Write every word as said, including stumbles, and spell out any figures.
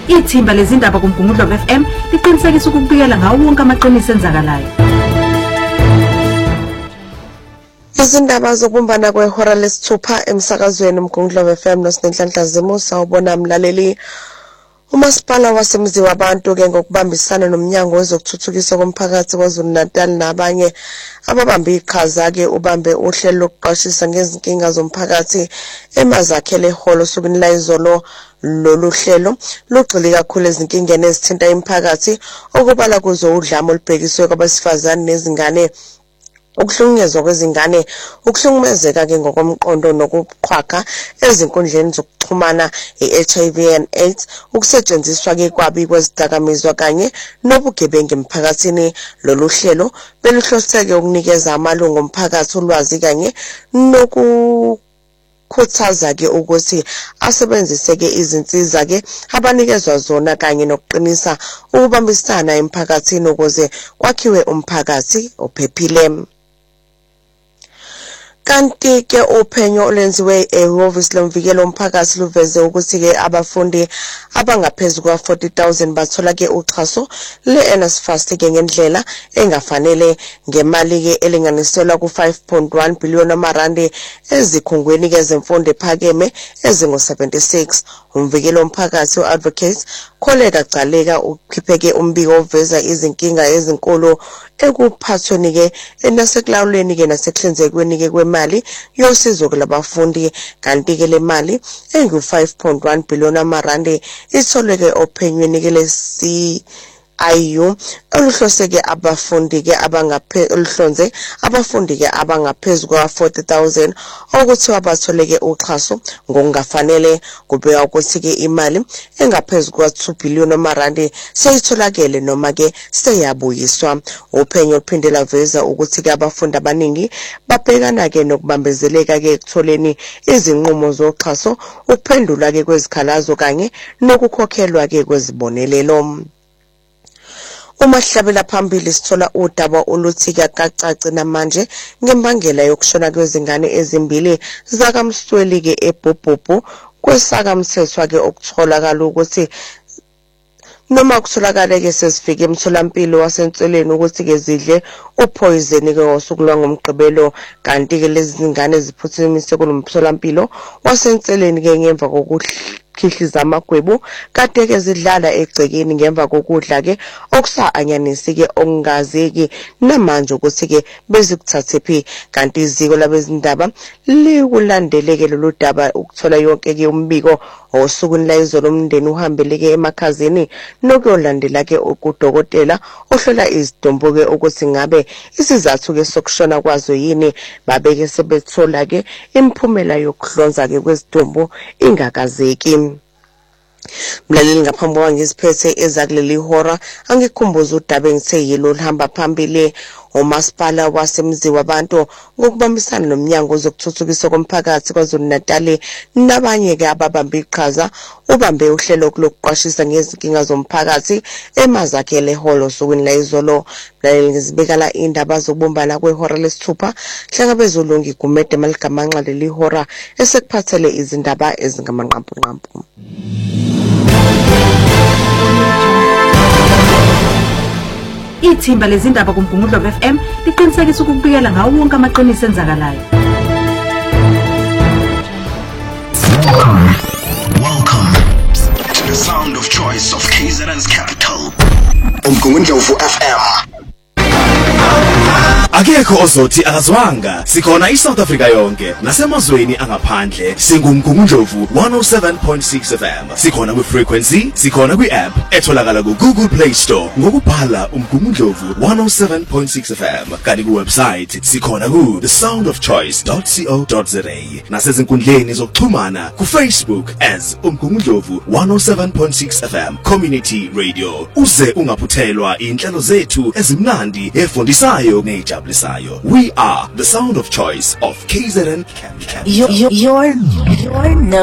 Ithimba lezindaba kuMgungundlovu F M liqinisekisa ukubikela ngawo wonke amaqiniso enzakalayo. Izindaba zokubumbana kwehora lesithupha emsakazweni uMgungundlovu F M noSinenhlanhla Zimusa ubona mlaleli. Umasipala wasemzi wabantu ke ngokubambisana nomnyango wezokuthuthukiswa komphakathi kwaZulu-Natal nabanye ababambe iqhaza ke ubambe uhlelo lokuqashisa ngezinkinga zomphakathi emazakhele holo sukwini la izolo. Lolu hlelo lugxile kakhulu ezinkingeni ezithinta imiphakathi okubala kuzo udlame olubhekiswe kwabesifazane nezingane. Ukuhlukunyezwa kwezingane ukuhlukumezeka ke ngokomqondo nokuqhwaka ezinkundleni zokuxhumana i-H I V and AIDS ukusetshenziswa ke kwabi kwezidakamizwa kanye nobugebengu emphakathini. Lolu hlelo beluhloseke ukunikeza amalungu omphakathi ulwazi kanye noku khuthaza ke ukuthi asebenzise ke izinsiza ke abanikezwa zona kanye nokuqinisa ukubambisana emphakathini ukuze kwakhiwe umphakathi ophephile. Kanti ke uphenyo olwenziwe ehhovisi lomvikelo omphakathi luveze ukuthi ke abafundi abangaphezulu kwa forty thousand bathola ke uxhaso le-NSFAS ke ngendlela engafanele ngemali ke elinganiselwa ku five point one billion amarandi ezikhungweni ke zemfundo ephakeme ezingo seventy-six. Umvikelo omphakathi uadvocates Kholeka Gcaleka ukhipheke umbiko oveza izinkinga ezinkulu ekuphathweni ke enasekulawuleni ke nasekuhlinzekweni ke kwemali yosizo kulabafundi. Kanti ke le mali engu five point one billion amarandi itholwe ke ophenyweni ke lesi I U oluhloseke abafundi ke abangaphe oluhlonze abafundi ke abangaphezulu kwa forty thousand okuthiwa batholeke uxhaso ngokungafanele. Kubeka ukuthi ke imali engaphezulu kwa two billion amarandi seyitholakele noma ke seyabuyiswa. Uphenyo luphinde laveza ukuthi ke abafundi abaningi babhekana ke nokubambezeleka ke ekutholeni izinqumo zoxhaso ukuphendula ke kwezikhalazo kanye nokukhokhelwa ke kwezibonelelo. Uma sihlabela phambili sithola udaba oluthi kacacaci namanje ngembangela yokushona kwezingane ezimbili zakaMsweli ke eBhobhobho kwesakamthethwa ke okutholakala ukuthi noma kutholakala ke sesifike emtholampilo wasentsweleni ukuthi ke zidle upoison ke ngosuku lwangomgqibelo. Kanti ke lezi zingane ziphuthumiswe kulomtholampilo wasentseleni ke ngemva kokukhihliza amagwebu kade ke zidlala egcekeni ngemva kokudla ke okusa anyanisi ke okungazeki namanje ukuthi ke bezikuthathe phi. Kanti iziko labezindaba likulandeleke lolu daba ukuthola yonke ke umbiko osukwini la izolo umndeni uhambeleke emakhazini nokuyolandela ke ukudokotela ohlola izidombo ke ukuthi ngabe isizathu ke sokushona kwazo yini. Babeke sebethola ke imphumela yokuhlonza ke kwezidombo ingakazeki. Mlaleli ngaphambi kwangiziphethe ezakuleli hora angikhumbuza udaba engithe yilo lihamba phambili. Umasipala wasemzi wabantu ngokubambisana nomnyango wezokuthuthukiswa komphakathi kwaZulu-Natal nabanye ke ababambe iqhaza ubambe uhlelo lokuqashisa ngezinkinga zomphakathi emazakhele holo sukwini la izolo. Mlaleli ngizibekala indaba zokubumbana kwehora lesithupha hlangabezolungi Gumede Maligamanxa leli hora esekuphathele izindaba ezingamanqampunqampu. Ithimba lezindaba kuMgungundlovu F M liqinisekisa ukubikela ngawo wonke amaqiniso enzakalayo. Welcome, welcome to the sound of choice of K Z N's capital, uMgungundlovu F M. Akekho ozothi akazwanga sikhona iSouth Africa yonke nasemazweni angaphandle singumgungundlovu one oh seven point six F M. Sikhona ku frequency, sikhona ku app etholakala ku Google Play Store ngokubhala umgungundlovu one oh seven point six F M. Kanti ku website sikhona ku the sound of choice dot co dot za nasezinkundleni zokuxhumana ku Facebook as umgungundlovu one oh seven point six F M Community Radio. Uze ungaphuthelwa inhlelo zethu ezimnandi efundisayo nejabulisayo. We are the sound of choice of K Z N Capital. Your, your, your, your